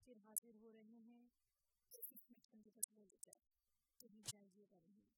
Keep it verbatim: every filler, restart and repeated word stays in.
फिर हाजिर हो रहे हैं तो इस मिशन के बस बोल जाए कहीं जाइएगा नहीं।